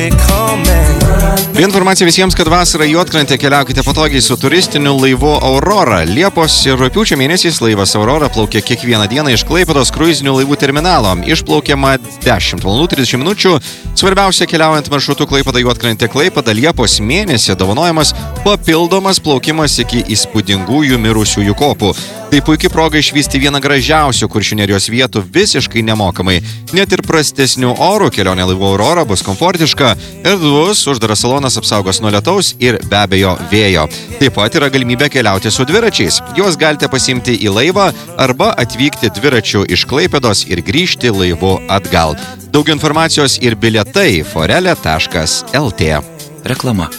Informacija visiems, kad vasarą Juodkrantę keliaukite patogiai su turistiniu laivu Aurora. Liepos ir rugpjūčio mėnesiais laivas Aurora plaukia kiekvieną dieną iš Klaipėdos kruizinių laivų terminalo. Išplaukiama 10 val. 30 minučių. Svarbiausia, keliaujant maršrutu Klaipėda Juodkrantė Klaipėda, Liepos mėnesį dovanojamas papildomas plaukimas iki įspūdingųjų mirusiųjų kopų. Tai puikiai proga išvysti vieną gražiausių Kuršių nerijos vietų visiškai nemokamai. Net ir prastesnių orų kelionė laivu Aurora bus komfortiška, erdvus, uždaras salonas apsaugos nuo lietaus ir be abejo vėjo. Taip pat yra galimybė keliauti su dviračiais. Juos galite pasiimti į laivą arba atvykti dviračiu iš Klaipėdos ir grįžti laivu atgal. Daug informacijos ir bilietai forele.lt. Reklama.